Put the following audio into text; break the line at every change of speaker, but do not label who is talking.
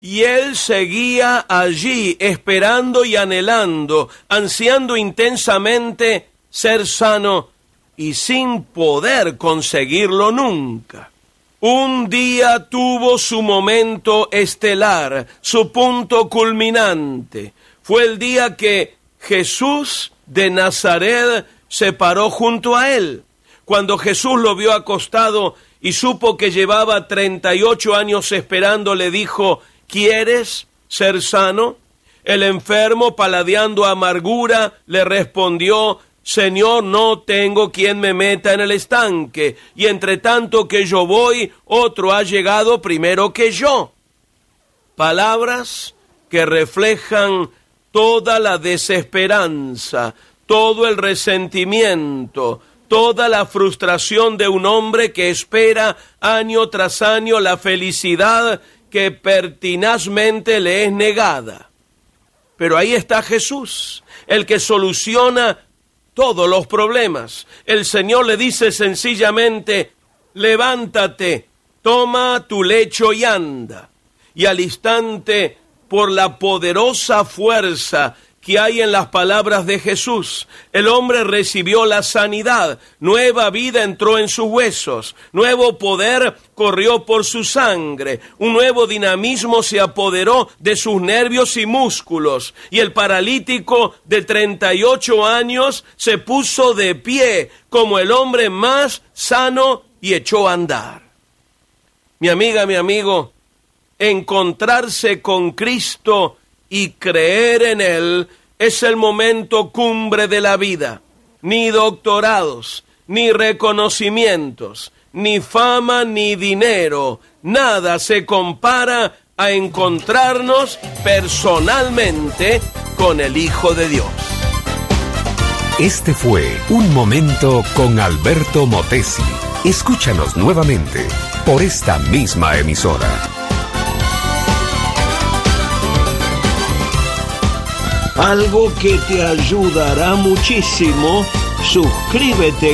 Y él seguía allí, esperando y anhelando, ansiando intensamente ser sano y sin poder conseguirlo nunca. Un día tuvo su momento estelar, su punto culminante. Fue el día que Jesús de Nazaret se paró junto a él. Cuando Jesús lo vio acostado y supo que llevaba 38 años esperando, le dijo: ¿quieres ser sano? El enfermo, paladeando amargura, le respondió: Señor, no tengo quien me meta en el estanque, y entre tanto que yo voy, otro ha llegado primero que yo. Palabras que reflejan toda la desesperanza, todo el resentimiento, toda la frustración de un hombre que espera año tras año la felicidad que pertinazmente le es negada. Pero ahí está Jesús, el que soluciona todos los problemas. El Señor le dice sencillamente: levántate, toma tu lecho y anda. Y al instante, por la poderosa fuerza que hay en las palabras de Jesús, el hombre recibió la sanidad, nueva vida entró en sus huesos, nuevo poder corrió por su sangre, un nuevo dinamismo se apoderó de sus nervios y músculos, y el paralítico de 38 años se puso de pie como el hombre más sano y echó a andar. Mi amiga, mi amigo, encontrarse con Cristo y creer en Él es el momento cumbre de la vida. Ni doctorados, ni reconocimientos, ni fama, ni dinero, nada se compara a encontrarnos personalmente con el Hijo de Dios.
Este fue Un Momento con Alberto Motesi. Escúchanos nuevamente por esta misma emisora.
Algo que te ayudará muchísimo, suscríbete